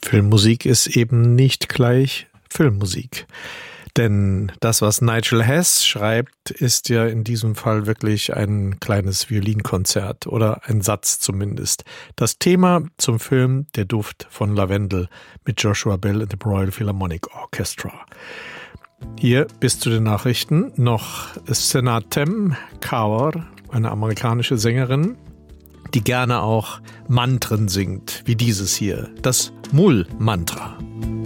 Filmmusik ist eben nicht gleich Filmmusik. Denn das, was Nigel Hess schreibt, ist ja in diesem Fall wirklich ein kleines Violinkonzert oder ein Satz zumindest. Das Thema zum Film Der Duft von Lavendel mit Joshua Bell und dem Royal Philharmonic Orchestra. Hier bis zu den Nachrichten noch Senatem Kaur, eine amerikanische Sängerin, die gerne auch Mantren singt, wie dieses hier, das Mul-Mantra.